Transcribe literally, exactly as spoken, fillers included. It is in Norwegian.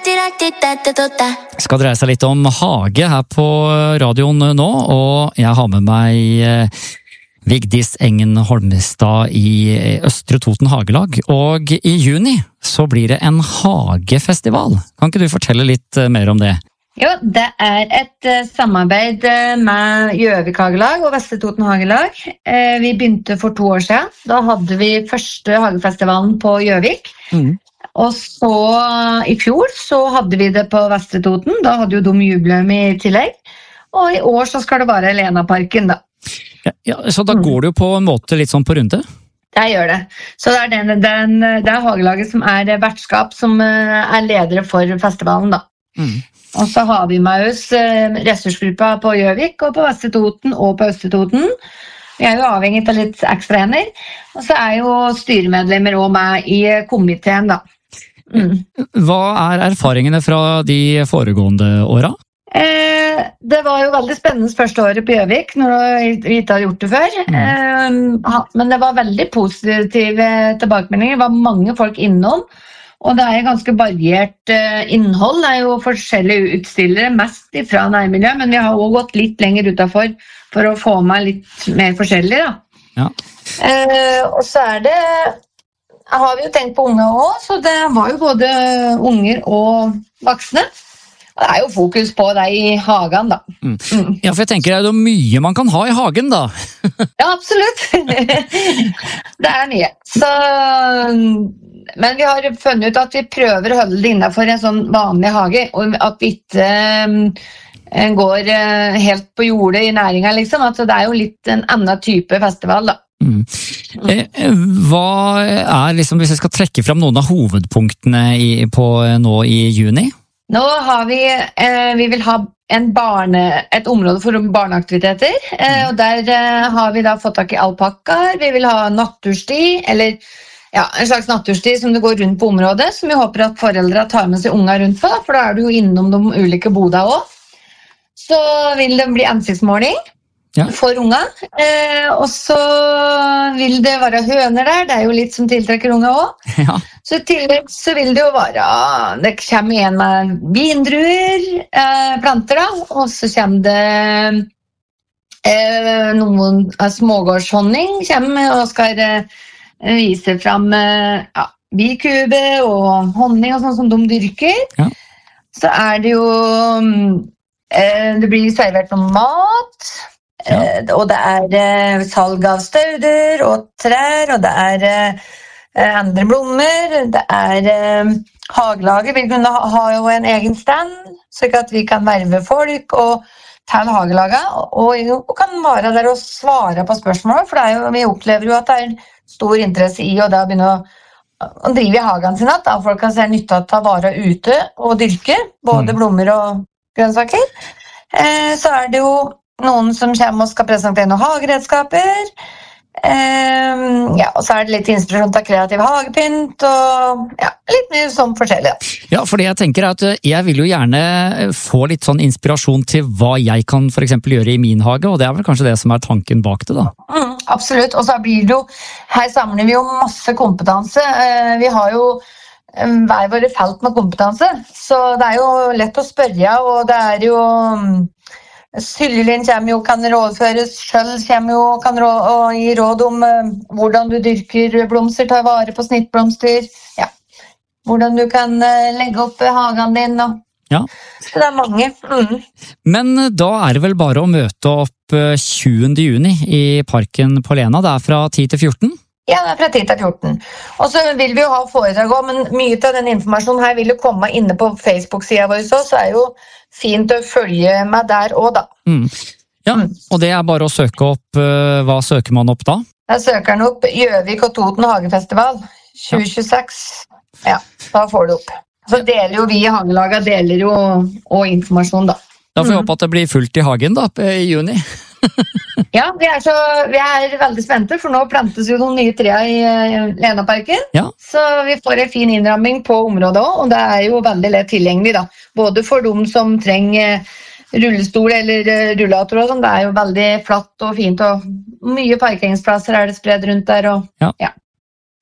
Skal dreie seg litt om hage her på radioen nå, og jeg har med meg Vigdis Engen Holmestad i Østre Toten Hagelag. Og i juni så blir det en hagefestival. Kan ikke du fortelle litt mer om det? Jo, det er et samarbeid med Gjøvik Hagelag og Vestre Toten Hagelag. Vi begynte for to år siden. Da hadde vi første hagefestivalen på Gjøvik. Mm. Og så i fjor så hadde vi det på Vestre Toten. Da hadde jo de jubileum i tillegg. Og i år så skal det være Lenaparken da. Ja, ja, så da går det jo på en måte litt sånn på runde? Det gjør det. Så det er, den, den, det er Hagelaget som er vertskap, som er ledere for festivalen da. Mm. Og så har vi med oss ressursgruppa på Gjøvik og på Vestre Toten og på Østre Toten. Vi er jo avhengig av litt ekstra hender. Og så er jo styremedlemmer også med i komiteen da. Mm. Hva er erfaringene fra de foregående åra? Eh, det var jo veldig spennende første året på Gjøvik, når vi ikke hadde gjort det før. Mm. Eh, men det var veldig positive tilbakemeldinger. Det var mange folk innom. Og det er ganske variert eh, innhold. Det er jo forskjellige utstillere, mest fra nærmiljøet, men vi har også gått litt lenger utenfor for å få med litt mer forskjellig da. Ja. Eh, og så er det, har vi jo tenkt på unge også, så det var jo både unger og voksne. Og det er jo fokus på det i hagen da. Mm. Mm. Ja, for jeg tenker det er jo mye man kan ha i hagen da. Ja, absolutt. Det er mye. Så... Men vi har funnet ut at vi prøver å holde det innenfor en sånn vanlig hage, og at vi ikke um, går uh, helt på jordet i næringen, liksom. Altså, det er jo litt en annen type festival, da. Mm. Eh, hva er, liksom, hvis jeg skal trekke frem noen av hovedpunktene i, på, nå i juni? Nå har vi, eh, vi vil ha en barne, et område for barneaktiviteter, eh, og der eh, har vi da fått tak i alpakkaer, vi vil ha natursti, eller... Ja, en slags natursti som det går rundt på området, som vi håper at foreldre tar med seg unger rundt på, for da er du jo innom de ulike boda også. Så vil det bli ansiktsmåling ja. For unger, eh, og så vil det være høner der, det er jo litt som tiltrekker unger også. Ja. Så i tillegg så vil det jo være, det kommer igjen med vindruer, eh, planter da, og så kommer det eh, noen eh, smågårdshonning, kommer og skal... Eh, viser frem ja, bikube og honning og sånn som de dyrker. Ja. Så er det jo det blir servert noe mat, ja. Og det er salg av stauder og trær, og det er andre blommer, det er hagelaget vil kunne ha, ha jo en egen stand, så at vi kan verve folk og til hagelaget, og, og kan være der og svare på spørsmål, for det er jo, vi opplever jo at det er stor interesse i å da begynne å, å drive i hagen sin, at folk kan se nytte av å være ute og dyrke, både blommer og grønnsaker. Eh, så er det jo noen som kommer og skal presentere noen hageredskaper, eh, ja, og så er det litt inspirasjon til kreativ hagepynt, og ja, litt mye sånn forskjellig. Ja, fordi jeg tenker at jeg vil jo gjerne få litt sånn inspirasjon til hva jeg kan for eksempel gjøre i min hage, og det er vel kanskje det som er tanken bak det da. Mm, absolutt, og så blir det jo, her samler vi jo masse kompetanse, vi har jo hver våre felt med kompetanse, så det er jo lett å spørre, og det er jo... Syljelin kommer jo, kan rådføres, Skjøll kommer jo, kan rå, og gi råd om uh, hvordan du dyrker blomster, ta vare på snittblomster, ja. Hvordan du kan uh, legge opp hagen din, og ja. Så det er mange. Mm. Men da er det vel bare å møte opp tjuende juni i parken på Lena, det er fra ti til fjorten? Ja, det er fra ti til fjorten. Og så vil vi jo ha foredrag også, men mye av den informasjonen her vil jo komme inne på Facebook-siden vår, så er jo fint å følge med der også da. Mm. Ja, og det er bare å søke opp, hva søker man opp da? Da søker man opp Gjøvik og Toten Hagefestival tjue tjueseks. Ja, da får du opp. Så deler jo vi i Hagelaget, deler jo og informasjon da. Da får vi håpe at det blir fullt i hagen da, i juni. Ja, vi er, så, vi er veldig spente, for nå plantes jo noen nye trær i Lenaparken. Ja. Så vi får en fin innramming på området også, og det er jo veldig lett tilgjengelig da. Både for de som trenger rullestol eller rullator og sånn, det er jo veldig flatt og fint, og mye parkeringsplasser er det spredd rundt der. Og, ja. Ja.